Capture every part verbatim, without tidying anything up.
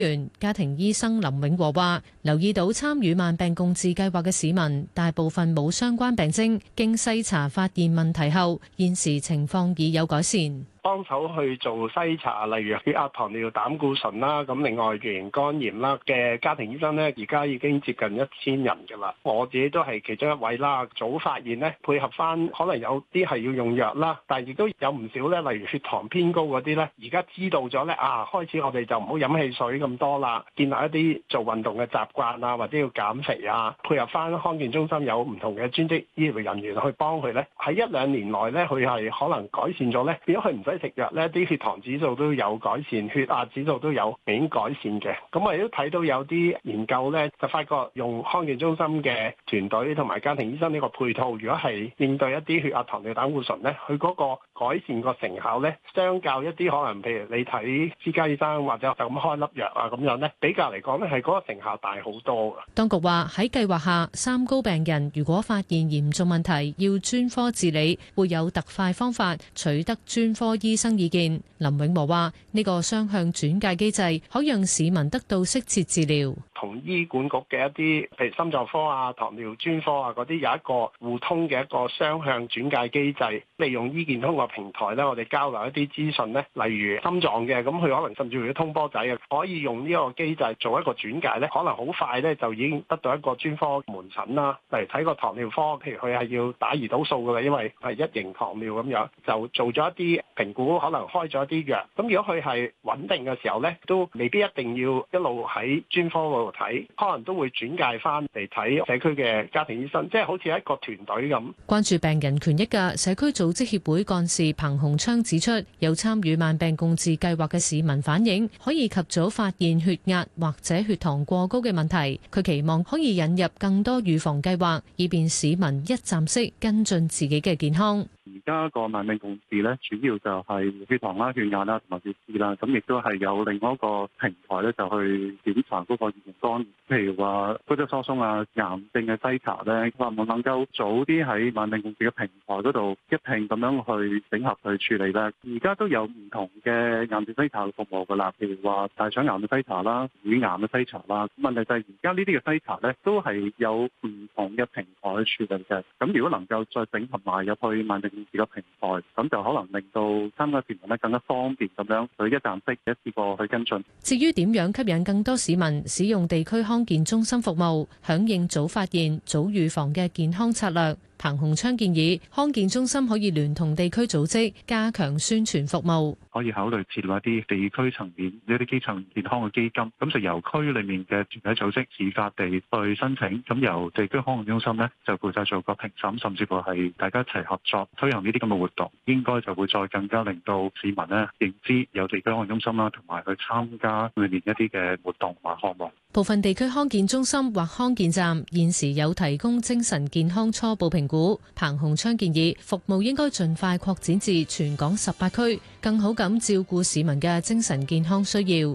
家庭醫生林永和話：留意到參與慢病共治計劃嘅市民，大部分冇相關病徵，經篩查發現問題後，現時情況已有改善。 幫手去做篩查，例如血壓、糖尿、膽固醇啦，咁另外乙型肝炎啦嘅家庭醫生呢，而家已經接近一千人㗎啦。我自己都係其中一位啦。早發現呢，配合翻可能有啲係要用藥啦，但係亦都有唔少呢，例如血糖偏高嗰啲呢，而家知道咗呢，啊，開始我哋就唔好飲汽水咁多啦，建立一啲做運動嘅習慣啊，或者要減肥啊，配合翻康健中心有唔同嘅專職醫療人員去幫佢呢。喺一兩年內呢，佢係可能改善咗呢，變咗佢唔使食藥咧，啲血糖指數都有改善，血壓指數都有明顯改善嘅。咁我亦都睇到有啲研究咧，就發覺用康健中心嘅團隊同埋家庭醫生呢個配套，如果係應對一啲血壓、糖尿、膽固醇咧，佢嗰個改善個成效咧，相較一啲可能譬如你睇私家醫生或者就咁開粒藥啊咁樣咧，比較嚟講咧係嗰個成效大好多嘅。 當局話喺計劃下，三高病人如果發現嚴重問題，要專科治理，會有特快方法取得專科醫生意見。林永和話：呢個雙向轉介機制可讓市民得到適切治療。 同醫管局嘅一啲，譬如心臟科啊、糖尿專科啊嗰啲，有一個互通嘅一個雙向轉介機制。利用醫健通個平台咧，我哋交流一啲資訊咧，例如心臟嘅，咁佢可能甚至乎要通波仔嘅，可以用呢個機制做一個轉介咧，可能好快咧就已經得到一個專科門診啦。例如睇個糖尿科，譬如佢係要打胰島素噶啦，因為係一型糖尿咁樣，就做咗一啲評估，可能開咗一啲藥。咁如果佢係穩定嘅時候咧，都未必一定要一路喺專科嗰度睇，可能都會轉介翻嚟睇社區嘅家庭醫生，即係好似一個團隊咁。 關注病人權益嘅社區組織協會幹事彭洪昌指出，有參與慢病共治計劃嘅市民反映，可以及早發現血壓或者血糖過高嘅問題。佢期望可以引入更多預防計劃，以便市民一站式跟進自己嘅健康。 而家個慢病共治咧，主要就係血糖啦、血壓啦同埋血脂啦，咁亦都係有另外一個平台咧，就去檢查嗰個乙型肝炎，譬如話骨質疏鬆啊、癌症嘅篩查咧，話唔能夠早啲喺慢病共治嘅平台嗰度一併咁樣去整合去處理咧。而家都有唔同嘅癌症篩查嘅服務噶啦，譬如話大腸癌嘅篩查啦、乳癌嘅篩查啦。問題就係而家呢啲嘅篩查咧，都係有唔同嘅平台去處理嘅。咁如果能夠再整合埋入去慢病共治嘅平台，咁就可能令到參加市民咧更加方便咁樣去一站式一次過去跟進。 至於點樣吸引更多市民使用地區康健中心服務，響應早發現、早預防嘅健康策略，彭洪昌建議康健中心可以聯同地區組織加強宣傳服務， 可以考慮設立一啲地區層面一啲基層健康嘅基金，咁就由區裏面嘅團體組織自發地去申請，咁由地區康健中心呢就負責做個評審，甚至乎係大家一齊合作推行呢啲咁嘅活動，應該就會再更加令到市民呢認知有地區康健中心啦，同埋去參加裏面一啲嘅活動同埋項目。 部分地區康健中心或康健站現時有提供精神健康初步評估。彭洪昌建議服務應該盡快擴展至全港十八區，更好咁照顧市民嘅精神健康需要。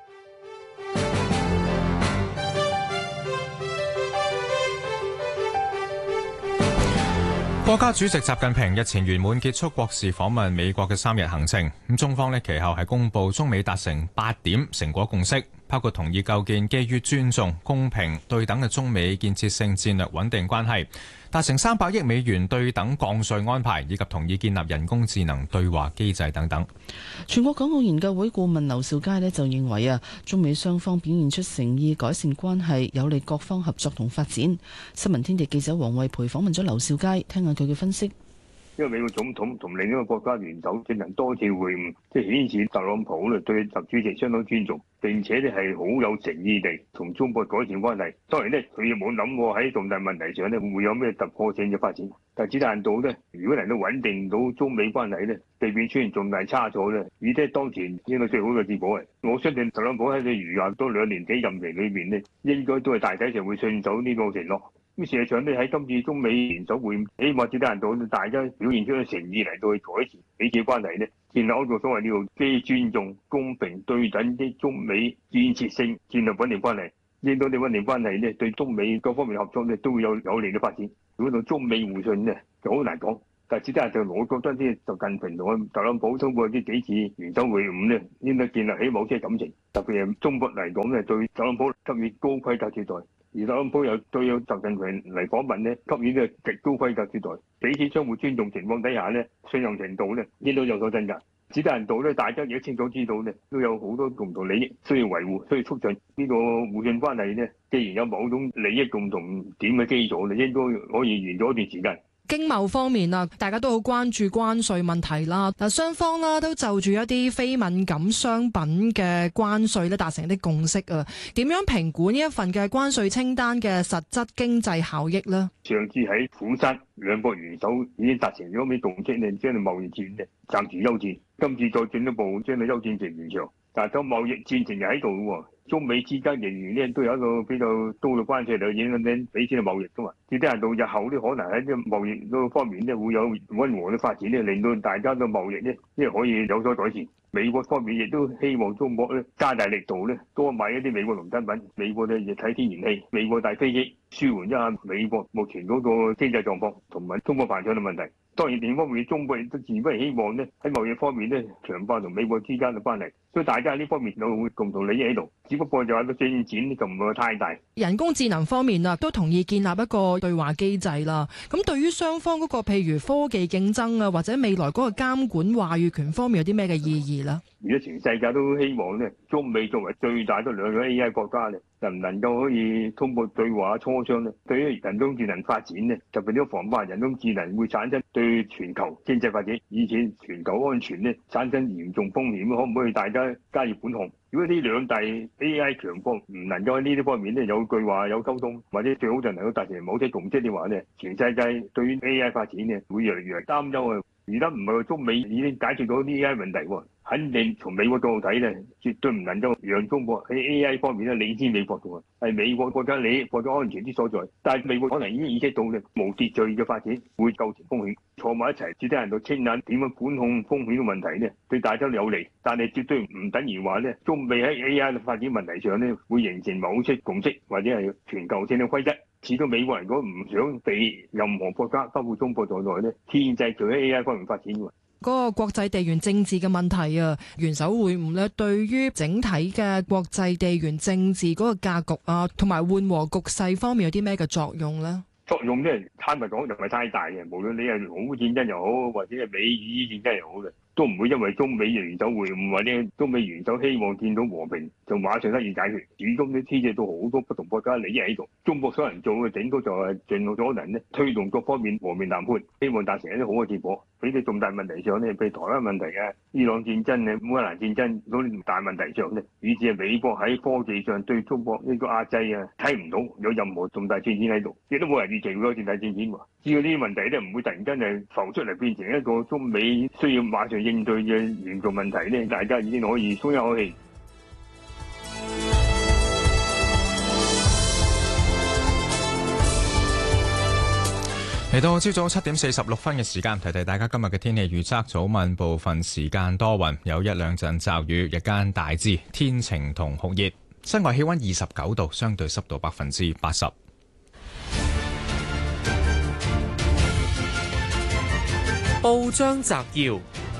國家主席習近平日前圓滿結束國事訪問美國嘅三日行程，咁中方呢其後係公布中美達成八點成果共識，包括同意構建基於尊重、公平、對等嘅中美建設性戰略穩定關係，達成三百億美元對等降稅安排，以及同意建立人工智能對話機制等等。 全國港澳研究會顧問劉兆佳呢就認為啊，中美雙方表現出誠意改善關係，有利各方合作同發展。新聞天地記者黃慧培訪問咗劉兆佳，聽下佢嘅分析。 因為美國總統同另一個國家元首進行多次會晤，即係顯示特朗普咧對習主席相當尊重，並且咧係好有誠意地同中國改善關係。當然咧，佢又冇諗過喺重大問題上咧會有咩突破性嘅發展。但係只但到咧，如果能夠穩定到中美關係咧，避免出現重大差錯咧，以即係當前應該最好嘅結果嘅。我相信特朗普喺佢餘下多兩年幾任期裏邊咧，應該都係大體上會信守呢個承諾。咁事實上咧，喺今次中美元首會，起碼只得人到大家表現出嘅誠意嚟到去改善彼此關係咧，建立一個所謂呢個基尊重、公平、對等的中美建設性戰略穩定關係，令到你穩定關係咧，對中美各方面合作咧都會有有利嘅發展。如果到中美互信咧，就好難講。 但係只係就我覺得啲習近平同特朗普通過呢幾次元首會晤咧，應該建立起某些感情。特別係中國嚟講咧，對特朗普給予高規格接待，而特朗普又對有習近平嚟訪問咧，給予呢個極高規格接待。彼此相互尊重情況底下咧，信任程度咧應該有所增加。只得人道咧，大家亦都清楚知道咧，都有好多共同利益需要維護，需要促進呢個互信關係咧。既然有某種利益共同點嘅基礎咧，應該可以完咗一段時間。 經貿方面啊，大家都好關注關稅問題啦。嗱，雙方啦都就住一啲非敏感商品嘅關稅咧達成一啲共識啊。點樣評估呢一份嘅關稅清單嘅實質經濟效益呢？ 上次喺釜山兩國元首已經達成咗咩共識咧，將貿易戰咧暫時休戰。今次再進一步將個休戰期延長，但係個貿易戰情又喺度喎。中美之間仍然咧都有一個比較高嘅關係嚟影響緊彼此嘅貿易噶嘛，只啲人到日後咧可能喺啲貿易嗰方面咧會有溫和嘅發展咧，令到大家嘅貿易咧即係可以有所改善。美國方面亦都希望中國咧加大力度咧多買一啲美國農產品，美國嘅液體天然氣、美國大飛機，舒緩一下美國目前嗰個經濟狀況同埋中國膨脹嘅問題。當然另一方面，中國亦都自不希望咧喺貿易方面咧強化同美國之間嘅關係，所以大家喺呢方面有共同利益喺度，只不過就係個進展就唔會太大。 人工智能方面啊，都同意建立一個對話機制啦。咁對於雙方嗰個譬如科技競爭啊，或者未來嗰個監管話語權方面有啲咩嘅意義呢？ 而家全世界都希望咧，中美作為最大嘅兩個 A I 國家咧，能唔能夠可以通過對話磋商咧，對於人工智能發展咧，特別呢個防範人工智能會產生對全球經濟發展，以至全球安全咧產生嚴重風險，可唔可以大家加以管控？如果呢兩大 A I 強國唔能夠喺呢啲方面咧有句話有溝通，或者最好就能夠達成某些共識嘅話咧，全世界對於 A I 發展咧會越嚟越擔憂啊！而家唔係話中美已經解決到呢 A I 問題喎，肯定從美國角度睇咧，絕對唔能夠讓中國喺 A I 方面咧領先美國嘅喎，係美國國家利益、國家安全之所在。但係美國可能已經意識到咧，無秩序嘅發展會構成風險，坐埋一齊，只得人到傾下點樣管控風險嘅問題咧，對大家都有利。但係絕對唔等於話咧，中美喺 A I 嘅發展問題上咧，會形成某些共識或者係全球性嘅規則。始終美國人如果唔想被任何國家，包括中國在內咧，牽制住喺 A I 方面發展嘅。 嗰個國際地緣政治嘅問題啊，元首會晤咧，對於整體嘅國際地緣政治嗰個格局啊，同埋緩和局勢方面有啲咩嘅作用咧？ 作用咧，坦白講就唔係太大嘅。無論你係俄烏戰爭又好，或者係美伊戰爭又好嘅，都唔會因為中美元首會晤或者中美元首希望見到和平，就馬上得以解決。始終都牽涉到好多不同國家利益喺度。中國所能做嘅，頂多就係盡可能咧推動各方面和平談判，希望達成一啲好嘅結果。喺啲重大問題上咧，譬如台灣問題嘅、伊朗戰爭嘅、烏克蘭戰爭嗰啲大問題上咧，以至係美國喺科技上對中國呢個壓制啊，睇唔到有任何重大進展喺度，亦都冇人預期會有重大進展喎。只要呢啲問題咧唔會突然間係浮出嚟，變成一個中美需要馬上應對嘅嚴重問題咧，大家已經可以鬆一口氣。 嚟到朝早七點四十六分嘅時間，提提大家今日嘅天氣預測。早晚部分時間多雲，有一兩陣驟雨，日間大致天晴同酷熱。室外氣溫二十九度，相對濕度百分之八十。 報章摘要：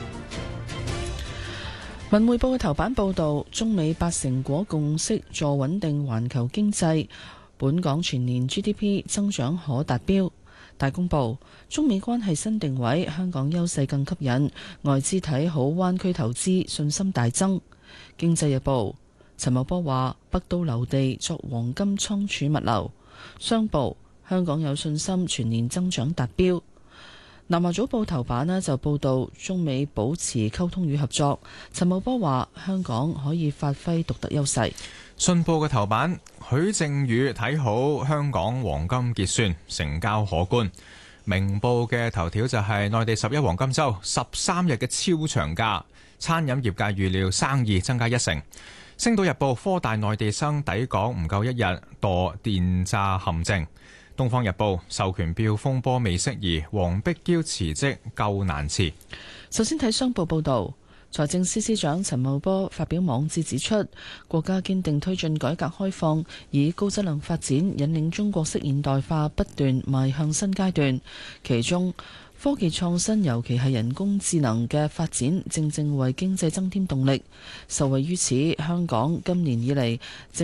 文匯報嘅頭版報道，中美八成果共識助穩定環球經濟，本港全年 G D P 增長可達標。大公報：中美關係新定位，香港優勢更吸引，外資睇好灣區投資，信心大增。經濟日報：陳茂波話北都留地作黃金倉儲物流。商報：香港有信心全年增長達標。南華早報頭版呢就報道中美保持溝通與合作，陳茂波話香港可以發揮獨特優勢。 信報嘅頭版，許正宇睇好香港黃金結算成交可觀。明報嘅頭條就係內地十一黃金週十三日嘅超長假，餐飲業界預料生意增加一成。星島日報，科大內地生抵港唔夠一日墮電詐陷阱。東方日報，授權表風波未釋疑，黃碧嬌辭職夠難辭。 首先睇商報報道，財政司司長陳茂波發表網誌指出，國家堅定推進改革開放，以高質量發展引領中國式現代化不斷邁向新階段。其中， 科技創新，尤其係人工智能嘅發展，正正為經濟增添動力。受惠於此，香港今年以嚟